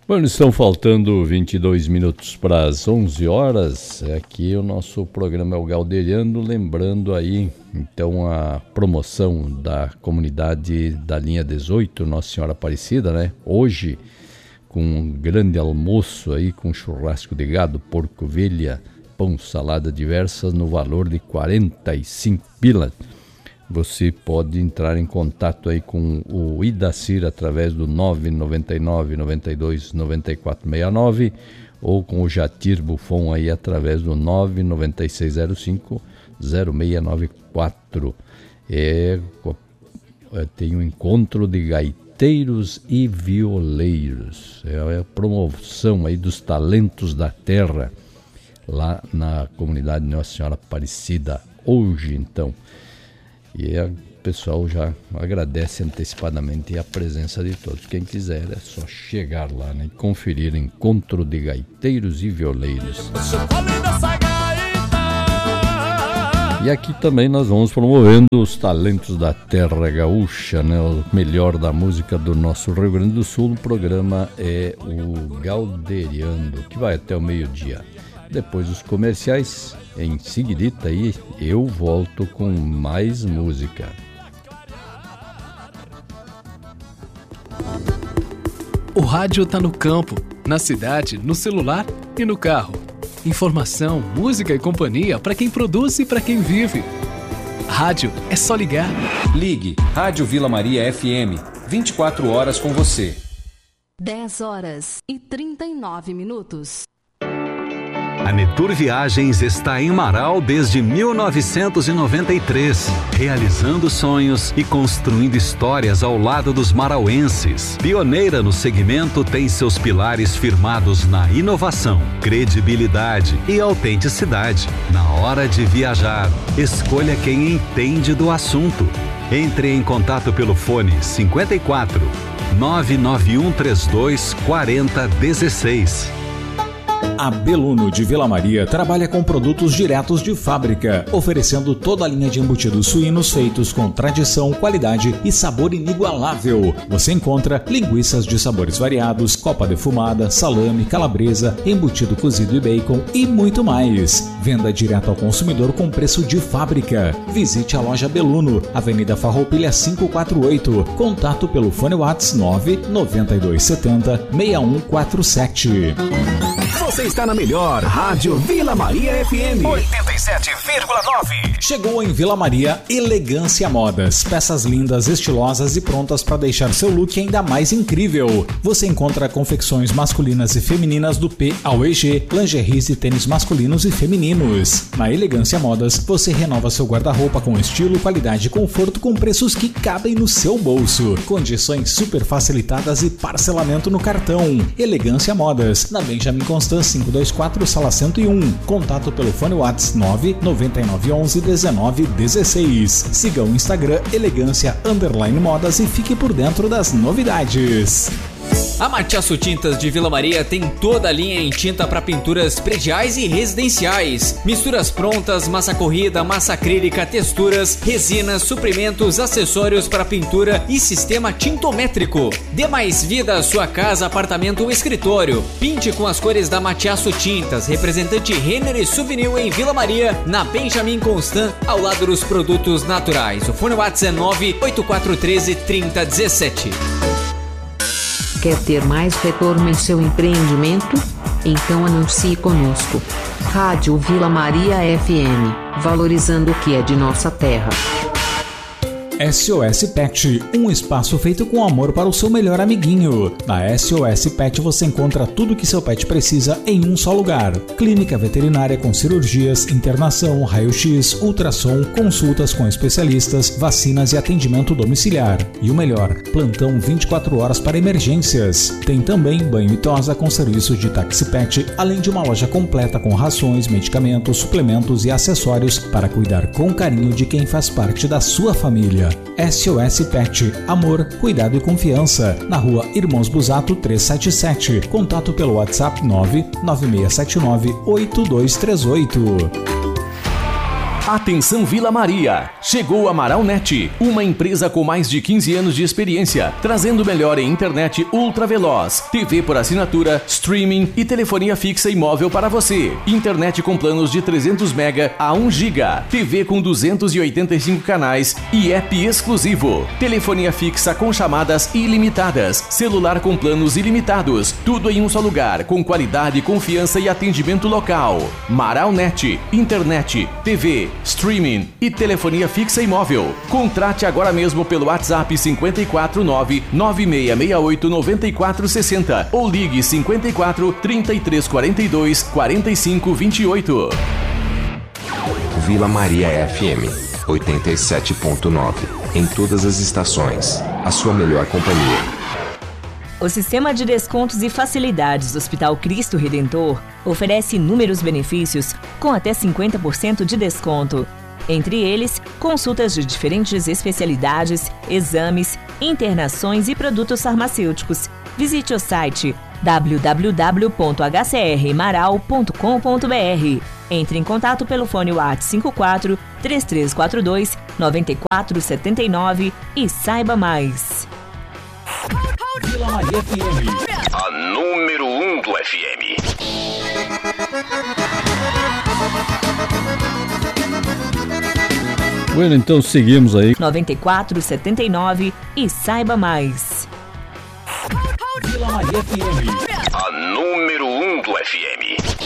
Bueno, estão faltando 22 minutos para as 11 horas. Aqui o nosso programa é o Galderiano, lembrando aí, então, a promoção da comunidade da linha 18, Nossa Senhora Aparecida, né? Hoje, com um grande almoço aí, com churrasco de gado, porco, ovelha, pão, salada diversas, no valor de 45 pila. Você pode entrar em contato aí com o Idacir através do 999 92 9469 ou com o Jatir Buffon aí através do 99605 0694. Tem um encontro de gaiteiros e violeiros. É a promoção aí dos talentos da terra lá na comunidade Nossa Senhora Aparecida hoje, então. E o pessoal já agradece antecipadamente a presença de todos. Quem quiser é só chegar lá, né, e conferir Encontro de Gaiteiros e Violeiros. E aqui também nós vamos promovendo os talentos da terra gaúcha, né, o melhor da música do nosso Rio Grande do Sul. O programa é o Galderiando, que vai até o meio-dia. Depois dos comerciais, em seguidita aí, eu volto com mais música. O rádio tá no campo, na cidade, no celular e no carro. Informação, música e companhia para quem produz e para quem vive. Rádio é só ligar. Ligue Rádio Vila Maria FM, 24 horas com você. 10 horas e 39 minutos. A Netur Viagens está em Marau desde 1993, realizando sonhos e construindo histórias ao lado dos marauenses. Pioneira no segmento, tem seus pilares firmados na inovação, credibilidade e autenticidade. Na hora de viajar, escolha quem entende do assunto. Entre em contato pelo fone 54 991 32 4016. A Beluno de Vila Maria trabalha com produtos diretos de fábrica, oferecendo toda a linha de embutidos suínos feitos com tradição, qualidade e sabor inigualável. Você encontra linguiças de sabores variados, copa defumada, salame, calabresa, embutido cozido e bacon e muito mais. Venda direto ao consumidor com preço de fábrica. Visite a loja Beluno, Avenida Farroupilha 548. Contato pelo fone WhatsApp 99270 6147. Você está na melhor Rádio Vila Maria FM 87,9. Chegou em Vila Maria Elegância Modas. Peças lindas, estilosas e prontas para deixar seu look ainda mais incrível. Você encontra confecções masculinas e femininas do P ao EG, lingeries e tênis masculinos e femininos. Na Elegância Modas, você renova seu guarda-roupa com estilo, qualidade e conforto com preços que cabem no seu bolso. Condições super facilitadas e parcelamento no cartão. Elegância Modas, na Benjamin Constant 524, sala 101. Contato pelo fone WhatsApp 99911 1916. Siga o Instagram elegância_modas e fique por dentro das novidades. A Matiaço Tintas de Vila Maria tem toda a linha em tinta para pinturas prediais e residenciais. Misturas prontas, massa corrida, massa acrílica, texturas, resinas, suprimentos, acessórios para pintura e sistema tintométrico. Dê mais vida à sua casa, apartamento ou escritório. Pinte com as cores da Matiaço Tintas, representante Renner e Souvenir em Vila Maria, na Benjamin Constant, ao lado dos produtos naturais. O fone WhatsApp é 98413 3017. Quer ter mais retorno em seu empreendimento? Então anuncie conosco. Rádio Vila Maria FM, valorizando o que é de nossa terra. SOS Pet, um espaço feito com amor para o seu melhor amiguinho. Na SOS Pet você encontra tudo que seu pet precisa em um só lugar. Clínica veterinária com cirurgias, internação, raio-x, ultrassom, consultas com especialistas, vacinas e atendimento domiciliar. E o melhor, plantão 24 horas para emergências. Tem também banho e tosa com serviço de táxi pet, além de uma loja completa com rações, medicamentos, suplementos e acessórios para cuidar com carinho de quem faz parte da sua família. SOS Pet, amor, cuidado e confiança. Na rua Irmãos Busato 377. Contato pelo WhatsApp 99679 8238. Atenção Vila Maria, chegou a Amaralnet, uma empresa com mais de 15 anos de experiência, trazendo o melhor em internet ultra veloz, TV por assinatura, streaming e telefonia fixa e móvel para você. Internet com planos de 300 MB a 1 GB, TV com 285 canais e app exclusivo. Telefonia fixa com chamadas ilimitadas, celular com planos ilimitados, tudo em um só lugar, com qualidade, confiança e atendimento local. Amaralnet, internet, TV, streaming e telefonia fixa e móvel. Contrate agora mesmo pelo WhatsApp 549-9668-9460 ou ligue 54-3342-4528. Vila Maria FM 87.9. Em todas as estações, a sua melhor companhia. O Sistema de Descontos e Facilidades do Hospital Cristo Redentor oferece inúmeros benefícios com até 50% de desconto. Entre eles, consultas de diferentes especialidades, exames, internações e produtos farmacêuticos. Visite o site www.hcrmaral.com.br. Entre em contato pelo fone WhatsApp 54 3342 9479 e saiba mais. Vila Maria FM, a número 1 do FM. Bueno, então seguimos aí. 9479 e saiba mais. Vila Maria FM, a número 1 do FM.